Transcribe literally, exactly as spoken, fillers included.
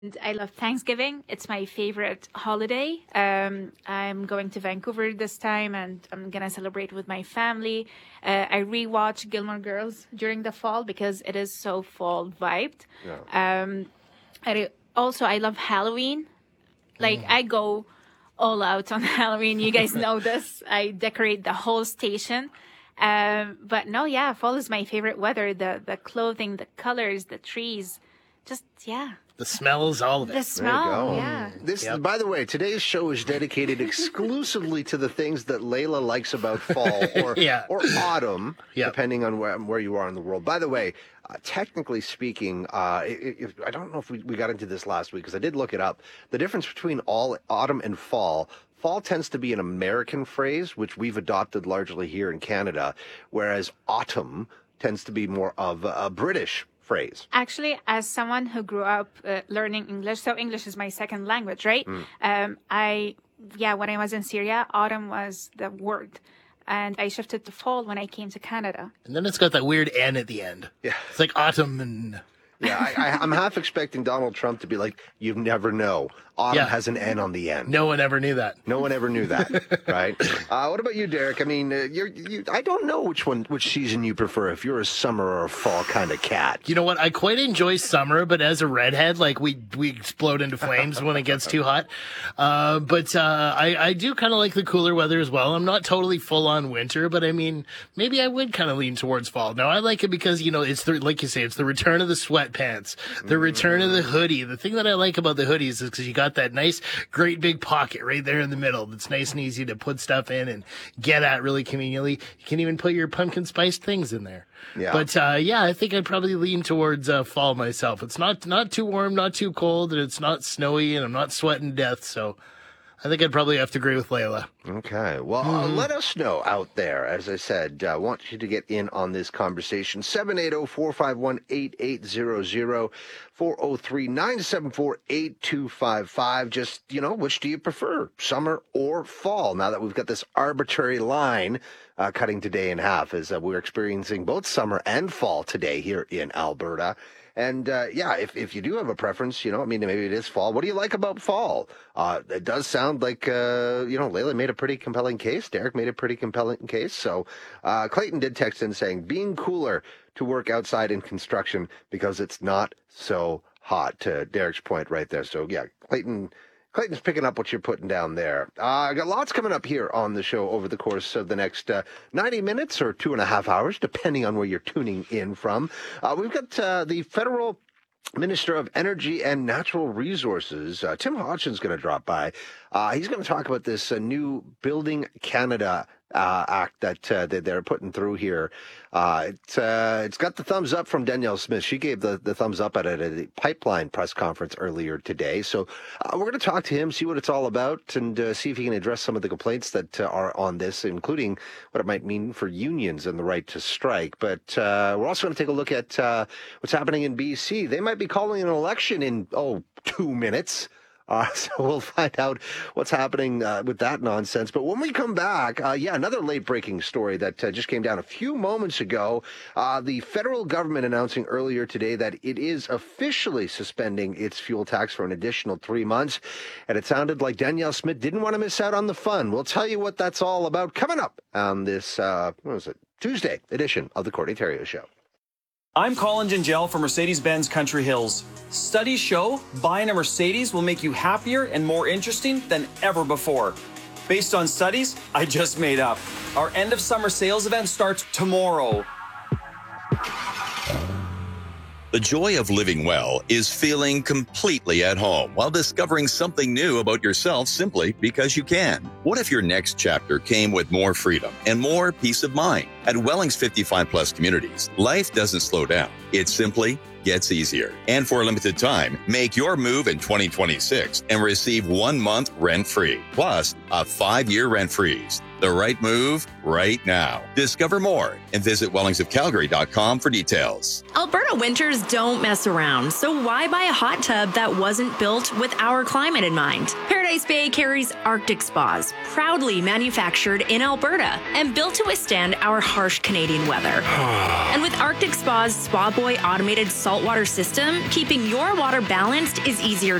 And I love Thanksgiving. It's my favorite holiday. Um, I'm going to Vancouver this time, and I'm going to celebrate with my family. Uh, I rewatch Gilmore Girls during the fall because it is so fall vibed. Yeah. Um, I also, I love Halloween. Like, mm. I go all out on Halloween. You guys know this. I decorate the whole station. Um, but no, yeah, fall is my favorite weather. The, the clothing, the colors, the trees. Just, yeah. The smells, all of it. The smell, yeah. This, Yep. by the way, today's show is dedicated exclusively to the things that Layla likes about fall or Yeah. or autumn, Yep. depending on where, where you are in the world. By the way, uh, technically speaking, uh, if, I don't know if we, we got into this last week because I did look it up. The difference between all autumn and fall. Fall tends to be an American phrase, which we've adopted largely here in Canada, whereas autumn tends to be more of a, a British phrase. Actually, as someone who grew up uh, learning English, so English is my second language, right? Mm. Um, I, yeah, when I was in Syria, autumn was the word. And I shifted to fall when I came to Canada. And then it's got that weird N at the end. Yeah. It's like autumn and... Yeah, I, I, I'm half expecting Donald Trump to be like, you never know. Autumn Yeah. has an N on the end. No one ever knew that. No one ever knew that, right? Uh, what about you, Derek? I mean, uh, you're, you, I don't know which one, which season you prefer, if you're a summer or a fall kind of cat. You know what? I quite enjoy summer, but as a redhead, like we we explode into flames when it gets too hot. Uh, but uh, I, I do kind of like the cooler weather as well. I'm not totally full on winter, but I mean, maybe I would kind of lean towards fall. Now, I like it because, you know, it's the, like you say, it's the return of the sweatpants, the return of the hoodie. The thing that I like about the hoodies is because you got that nice, great big pocket right there in the middle that's nice and easy to put stuff in and get at really conveniently. You can even put your pumpkin spice things in there. Yeah. But uh, yeah, I think I'd probably lean towards uh, fall myself. It's not not too warm, not too cold, and it's not snowy, and I'm not sweating to death. So I think I'd probably have to agree with Layla. Okay. Well, uh, let us know out there. As I said, I uh, want you to get in on this conversation. seven eight zero, four five one, eight eight zero zero, four zero three, nine seven four, eight two five five. Just, you know, which do you prefer, summer or fall? Now that we've got this arbitrary line uh, cutting today in half, as uh, we're experiencing both summer and fall today here in Alberta. And, uh, yeah, if, if you do have a preference, you know, I mean, maybe it is fall. What do you like about fall? Uh, it does sound like, uh, you know, Layla made a pretty compelling case. Derek made a pretty compelling case. So uh, Clayton did text in saying, being cooler to work outside in construction because it's not so hot, to Derek's point right there. So, yeah, Clayton... Clayton's picking up what you're putting down there. Uh, I got lots coming up here on the show over the course of the next uh, ninety minutes or two and a half hours, depending on where you're tuning in from. Uh, we've got uh, the federal Minister of Energy and Natural Resources, uh, Tim Hodgson's going to drop by. Uh, he's going to talk about this uh, new Building Canada uh, Act that, uh, that they're putting through here. Uh, it's, uh, it's got the thumbs up from Danielle Smith. She gave the, the thumbs up at it at a pipeline press conference earlier today. So uh, we're going to talk to him, see what it's all about, and uh, see if he can address some of the complaints that uh, are on this, including what it might mean for unions and the right to strike. But uh, we're also going to take a look at uh, what's happening in B C. They might be calling an election in, oh, two minutes. Uh, so we'll find out what's happening uh, with that nonsense. But when we come back, uh, yeah, another late-breaking story that uh, just came down a few moments ago. Uh, the federal government announcing earlier today that it is officially suspending its fuel tax for an additional three months. And it sounded like Danielle Smith didn't want to miss out on the fun. We'll tell you what that's all about coming up on this, uh, what was it, Tuesday edition of the Courtney Theriault Show. I'm Colin Gingell from Mercedes-Benz Country Hills. Studies show buying a Mercedes will make you happier and more interesting than ever before. Based on studies I just made up. Our end of summer sales event starts tomorrow. The joy of living well is feeling completely at home while discovering something new about yourself simply because you can. What if your next chapter came with more freedom and more peace of mind? At Wellings fifty-five plus communities, life doesn't slow down. It simply gets easier. And for a limited time, make your move in twenty twenty-six and receive one month rent-free, plus a five-year rent freeze. The right move right now. Discover more and visit wellings of calgary dot com for details. Alberta winters don't mess around, so why buy a hot tub that wasn't built with our climate in mind? Paradise Bay carries Arctic Spas, proudly manufactured in Alberta and built to withstand our harsh Canadian weather. And with Arctic Spa's Spa Boy automated saltwater system, keeping your water balanced is easier